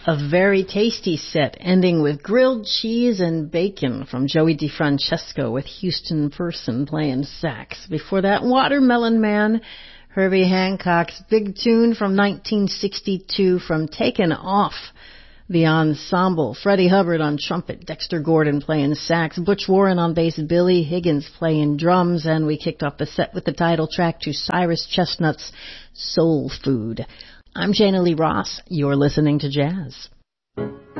A very tasty set, ending with grilled cheese and bacon from Joey DeFrancesco with Houston Person playing sax. Before that, Watermelon Man, Herbie Hancock's big tune from 1962 from Taken Off. The Ensemble, Freddie Hubbard on trumpet, Dexter Gordon playing sax, Butch Warren on bass, Billy Higgins playing drums, and we kicked off the set with the title track to Cyrus Chestnut's Soul Food. I'm Jana Lee Ross. You're listening to Jazz.